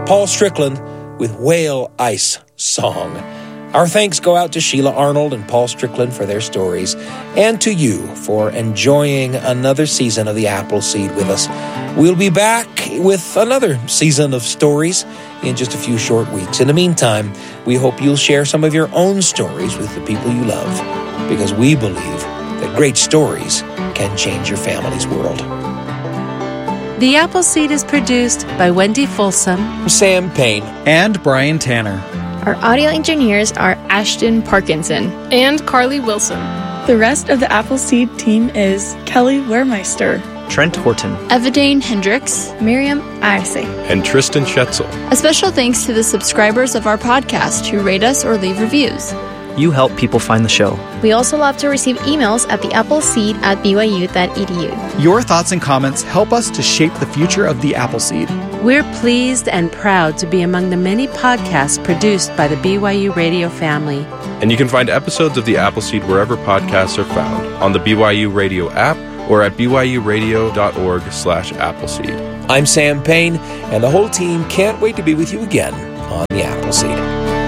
Paul Strickland with Whale Ice Song. Our thanks go out to Sheila Arnold and Paul Strickland for their stories, and to you for enjoying another season of the Appleseed with us. We'll be back with another season of stories in just a few short weeks. In the meantime, we hope you'll share some of your own stories with the people you love, because we believe that great stories can change your family's world. The Appleseed is produced by Wendy Folsom, Sam Payne, and Brian Tanner. Our audio engineers are Ashton Parkinson and Carly Wilson. The rest of the Appleseed team is Kelly Wehrmeister, Trent Horton, Evadane Hendricks, Miriam Arce, and Tristan Schetzel. A special thanks to the subscribers of our podcast who rate us or leave reviews. You help people find the show. We also love to receive emails at theappleseed@byu.edu. Your thoughts and comments help us to shape the future of the Appleseed. We're pleased and proud to be among the many podcasts produced by the BYU Radio family. And you can find episodes of the Appleseed wherever podcasts are found, on the BYU Radio app or at byuradio.org/Appleseed. I'm Sam Payne, and the whole team can't wait to be with you again on the Appleseed.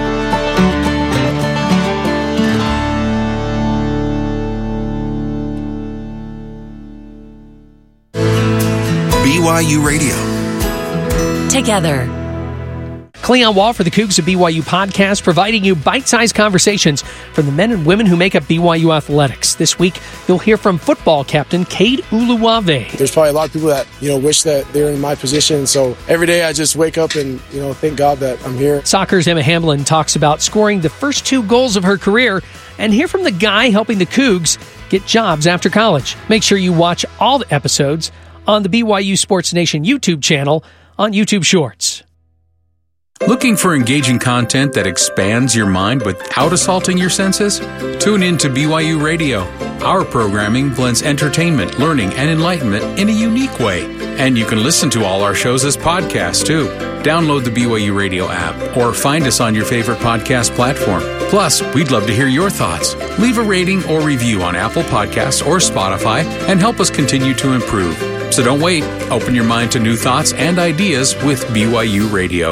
BYU Radio. Together. Cleon Wall for the Cougs of BYU podcast, providing you bite-sized conversations from the men and women who make up BYU athletics. This week, you'll hear from football captain Cade Uluwave. There's probably a lot of people that, wish that they were in my position. So every day I just wake up and, thank God that I'm here. Soccer's Emma Hamlin talks about scoring the first 2 goals of her career, and hear from the guy helping the Cougs get jobs after college. Make sure you watch all the episodes on the BYU Sports Nation YouTube channel on YouTube Shorts. Looking for engaging content that expands your mind without assaulting your senses? Tune in to BYU Radio. Our programming blends entertainment, learning, and enlightenment in a unique way. And you can listen to all our shows as podcasts, too. Download the BYU Radio app or find us on your favorite podcast platform. Plus, we'd love to hear your thoughts. Leave a rating or review on Apple Podcasts or Spotify and help us continue to improve. So don't wait. Open your mind to new thoughts and ideas with BYU Radio.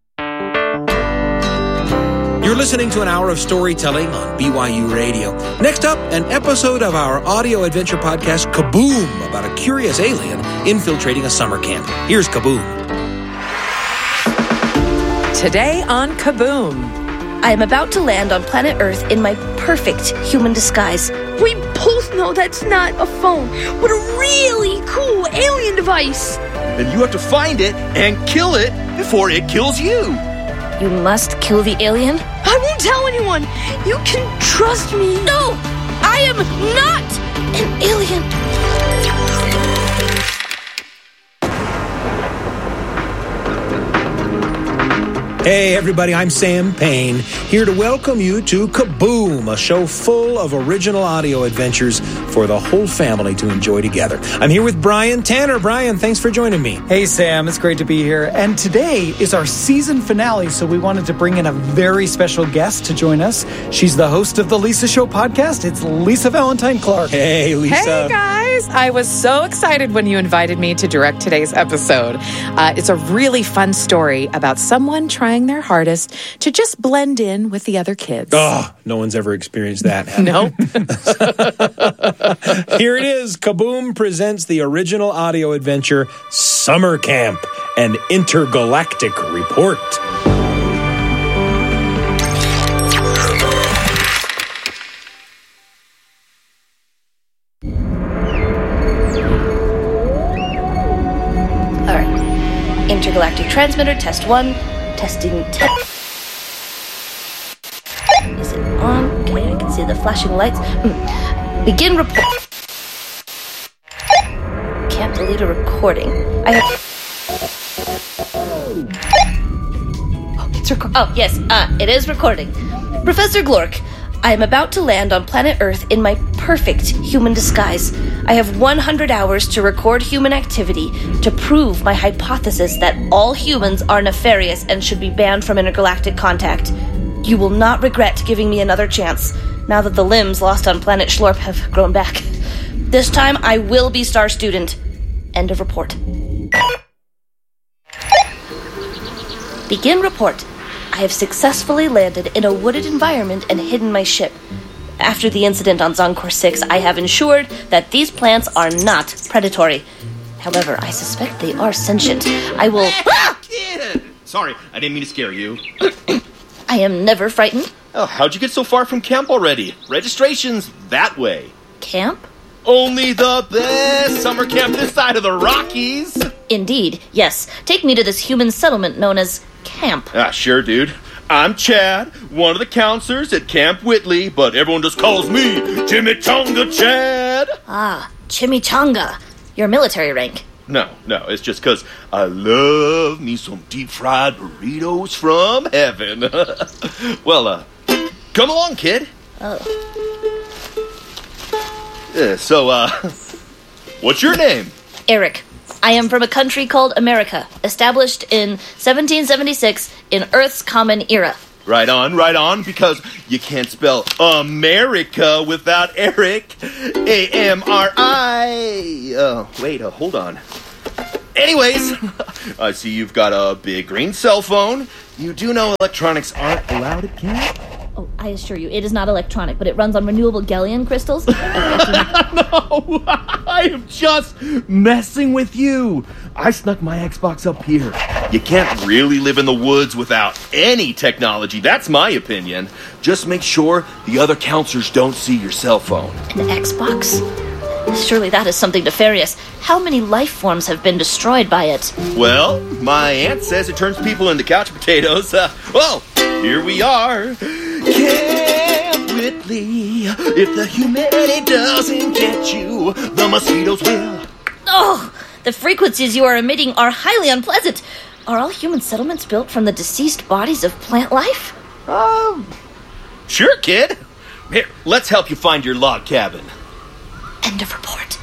You're listening to an hour of storytelling on BYU Radio. Next up, an episode of our audio adventure podcast, Kaboom, about a curious alien infiltrating a summer camp. Here's Kaboom. Today on Kaboom. I am about to land on planet Earth in my perfect human disguise. We both know that's not a phone, but a really cool alien device. Then you have to find it and kill it before it kills you. You must kill the alien? I won't tell anyone. You can trust me. No, I am not an alien. Hey everybody, I'm Sam Payne, here to welcome you to Kaboom, a show full of original audio adventures for the whole family to enjoy together. I'm here with Brian Tanner. Brian, thanks for joining me. Hey Sam, it's great to be here. And today is our season finale, so we wanted to bring in a very special guest to join us. She's the host of the Lisa Show podcast. It's Lisa Valentine Clark. Hey Lisa. Hey guys, I was so excited when you invited me to direct today's episode. It's a really fun story about someone trying their hardest to just blend in with the other kids. Oh, no one's ever experienced that. Nope. Here it is. Kaboom presents the original audio adventure, Summer Camp, an intergalactic report. All right. Intergalactic transmitter, test 1. Testing test. Is it on? Okay, I can see the flashing lights. Begin report. Can't delete a recording. I have. Oh, yes. It is recording. Professor Glork, I am about to land on planet Earth in my perfect human disguise. I have 100 hours to record human activity to prove my hypothesis that all humans are nefarious and should be banned from intergalactic contact. You will not regret giving me another chance, now that the limbs lost on planet Schlorp have grown back. This time, I will be Star Student. End of report. Begin report. I have successfully landed in a wooded environment and hidden my ship. After the incident on Zoncor 6, I have ensured that these plants are not predatory. However, I suspect they are sentient. I will... Kid! Sorry, I didn't mean to scare you. I am never frightened. Oh, how'd you get so far from camp already? Registration's that way. Camp? Only the best summer camp this side of the Rockies. Indeed, yes. Take me to this human settlement known as camp. Sure, dude. I'm Chad, one of the counselors at Camp Whitley, but everyone just calls me Chimichanga Chad. Ah, Chimichanga. Your military rank. No, it's just because I love me some deep-fried burritos from heaven. Well, come along, kid. Oh. So, what's your name? Eric. I am from a country called America, established in 1776 in Earth's Common Era. Right on, because you can't spell America without Eric. A-M-R-I. Wait, hold on. Anyways, I see you've got a big green cell phone. You do know electronics aren't allowed at camp? Oh, I assure you, it is not electronic, but it runs on renewable gallium crystals. No, I am just messing with you. I snuck my Xbox up here. You can't really live in the woods without any technology. That's my opinion. Just make sure the other counselors don't see your cell phone. An Xbox? Surely that is something nefarious. How many life forms have been destroyed by it? Well, my aunt says it turns people into couch potatoes. Well, here we are. Camp Whitley. If the humidity doesn't get you, the mosquitoes will. Oh, the frequencies you are emitting are highly unpleasant. Are all human settlements built from the deceased bodies of plant life? Sure, kid. Here, let's help you find your log cabin. End of report.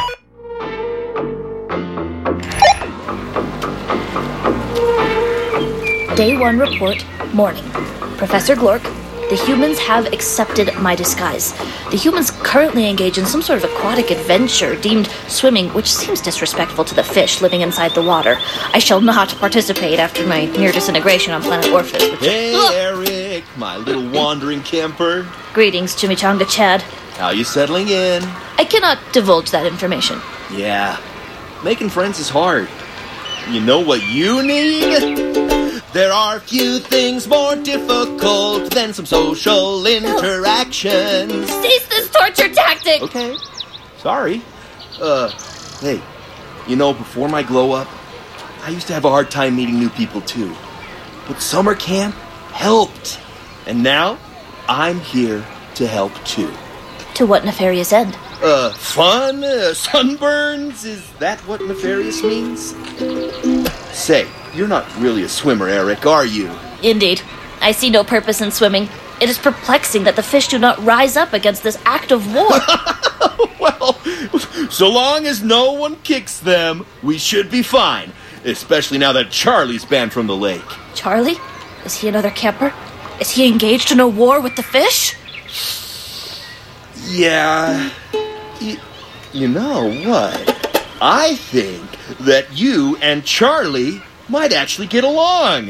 Day 1 report, morning. Professor Glork, the humans have accepted my disguise. The humans currently engage in some sort of aquatic adventure deemed swimming, which seems disrespectful to the fish living inside the water. I shall not participate after my near disintegration on planet Orphis. Hey, Eric, my little wandering camper. Greetings, Chimichanga Chad. How you settling in? I cannot divulge that information. Yeah, making friends is hard. You know what you need? There are few things more difficult than some social interactions. Cease this torture tactic! Okay, sorry. Hey, you know, before my glow up, I used to have a hard time meeting new people too. But summer camp helped. And now, I'm here to help too. To what nefarious end? Fun? Sunburns? Is that what nefarious means? Say, you're not really a swimmer, Eric, are you? Indeed. I see no purpose in swimming. It is perplexing that the fish do not rise up against this act of war. Well, so long as no one kicks them, we should be fine. Especially now that Charlie's banned from the lake. Charlie? Is he another camper? Is he engaged in a war with the fish? Yeah. You know what? I think that you and Charlie might actually get along.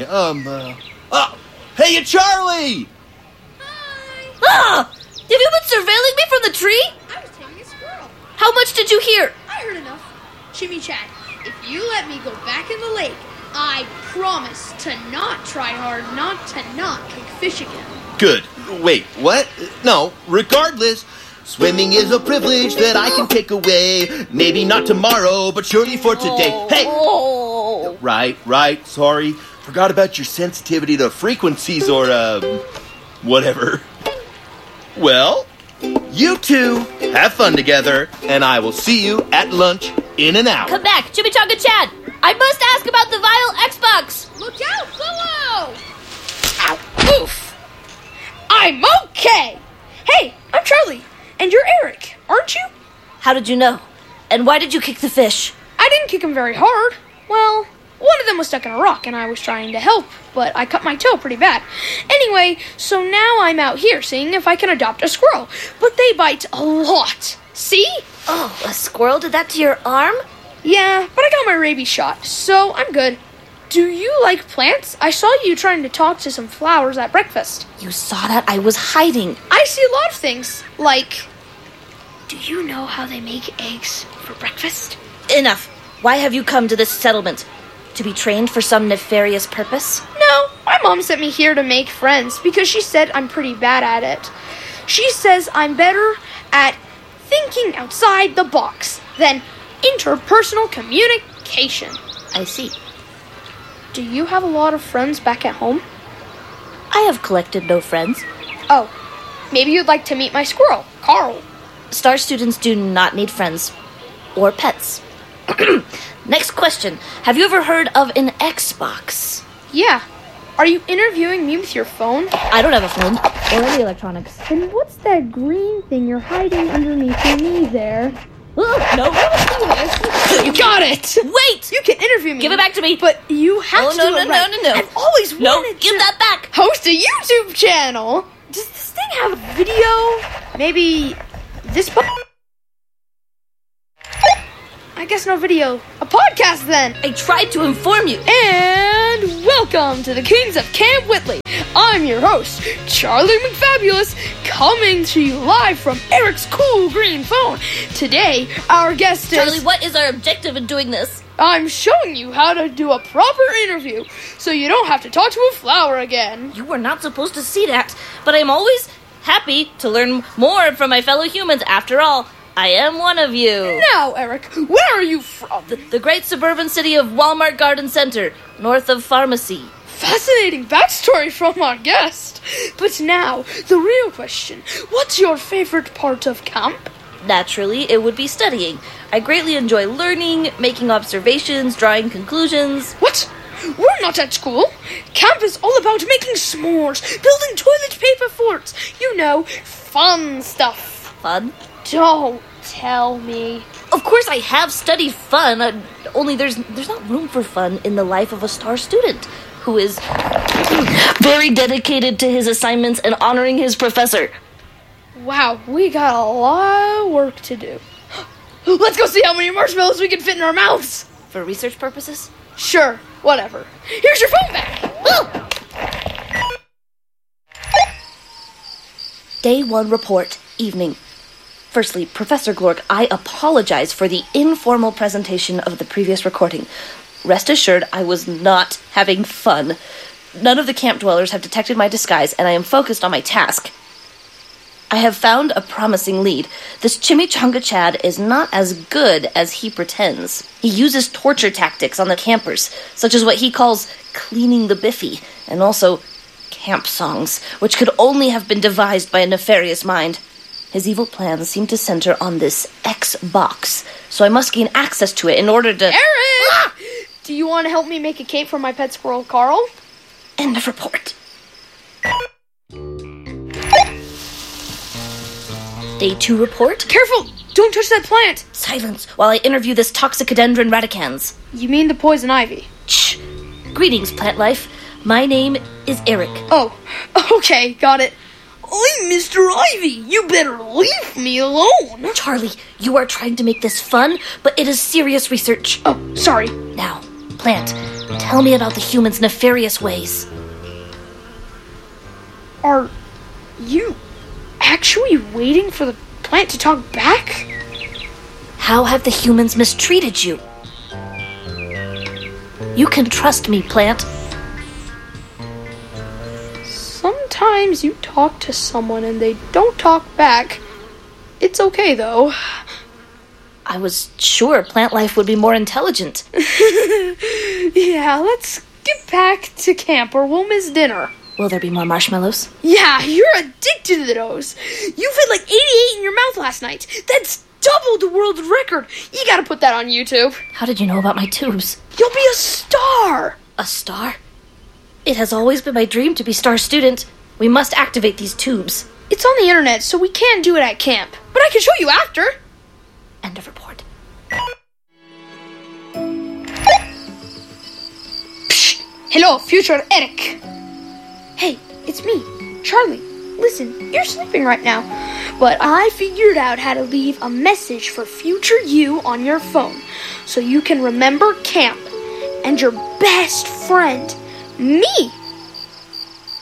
Hey, Charlie! Hi! Ah! Have you been surveilling me from the tree? I was taming a squirrel. How much did you hear? I heard enough. Chimmy Chad, if you let me go back in the lake, I promise to not try hard not to not kick fish again. Good. Wait, what? No, regardless, swimming is a privilege that I can take away. Maybe not tomorrow, but surely for today. Hey! Right, sorry. Forgot about your sensitivity to frequencies or, whatever. Well, you two have fun together, and I will see you at lunch in an hour. Come back, Chimichanga Chad! I must ask about the vile Xbox! Look out below! Ow, oof! I'm okay! Hey, I'm Charlie, and you're Eric, aren't you? How did you know? And why did you kick the fish? I didn't kick him very hard. Well, one of them was stuck in a rock, and I was trying to help, but I cut my toe pretty bad. Anyway, so now I'm out here seeing if I can adopt a squirrel, but they bite a lot. See? Oh, a squirrel did that to your arm? Yeah, but I got my rabies shot, so I'm good. Do you like plants? I saw you trying to talk to some flowers at breakfast. You saw that? I was hiding. I see a lot of things, like... Do you know how they make eggs for breakfast? Enough. Why have you come to this settlement? To be trained for some nefarious purpose? No, my mom sent me here to make friends because she said I'm pretty bad at it. She says I'm better at thinking outside the box than interpersonal communication. I see. Do you have a lot of friends back at home? I have collected no friends. Oh, maybe you'd like to meet my squirrel, Carl. Star students do not need friends or pets. Next question. Have you ever heard of an Xbox? Yeah. Are you interviewing me with your phone? I don't have a phone or any electronics. Then what's that green thing you're hiding underneath your knee there? No. You got it! Wait! You can interview me. Give it back to me. But you have to do it right. No. I've always wanted give that back. Host a YouTube channel. Does this thing have a video? Maybe this I guess no video. A podcast then. I tried to inform you. And welcome to the Kings of Camp Whitley. I'm your host, Charlie McFabulous, coming to you live from Eric's cool green phone. Today, our guest is... Charlie, what is our objective in doing this? I'm showing you how to do a proper interview, so you don't have to talk to a flower again. You were not supposed to see that, but I'm always happy to learn more from my fellow humans. After all, I am one of you. Now, Eric, where are you from? The great suburban city of Walmart Garden Center, north of Pharmacy. Fascinating backstory from our guest. But now, the real question. What's your favorite part of camp? Naturally, it would be studying. I greatly enjoy learning, making observations, drawing conclusions. What? We're not at school. Camp is all about making s'mores, building toilet paper forts. You know, fun stuff. Fun? Don't tell me. Of course I have studied fun, only there's not room for fun in the life of a star student who is very dedicated to his assignments and honoring his professor. Wow, we got a lot of work to do. Let's go see how many marshmallows we can fit in our mouths. For research purposes? Sure, whatever. Here's your phone back. Day 1 report, evening. Firstly, Professor Glork, I apologize for the informal presentation of the previous recording. Rest assured, I was not having fun. None of the camp dwellers have detected my disguise, and I am focused on my task. I have found a promising lead. This Chimichanga Chad is not as good as he pretends. He uses torture tactics on the campers, such as what he calls cleaning the biffy, and also camp songs, which could only have been devised by a nefarious mind. His evil plans seem to center on this Xbox, so I must gain access to it in order to... Eric! Do you want to help me make a cape for my pet squirrel, Carl? End of report. Day 2 report. Careful! Don't touch that plant! Silence while I interview this Toxicodendron radicans. You mean the poison ivy? Shh. Greetings, plant life. My name is Eric. Oh, okay, got it. I'm Mr. Ivy. You better leave me alone. Charlie, you are trying to make this fun, but it is serious research. Oh, sorry. Now, Plant, tell me about the humans' nefarious ways. Are you actually waiting for the plant to talk back? How have the humans mistreated you? You can trust me, Plant. Sometimes you talk to someone and they don't talk back. It's okay, though. I was sure plant life would be more intelligent. Yeah, let's get back to camp or we'll miss dinner. Will there be more marshmallows? Yeah, you're addicted to those. You fit like 88 in your mouth last night. That's double the world record. You gotta put that on YouTube. How did you know about my tubes? You'll be a star. A star? It has always been my dream to be star student. We must activate these tubes. It's on the internet, so we can't do it at camp. But I can show you after. End of report. Psst. Hello, future Eric. Hey, it's me, Charlie. Listen, you're sleeping right now. But I figured out how to leave a message for future you on your phone, so you can remember camp. and your best friend, me.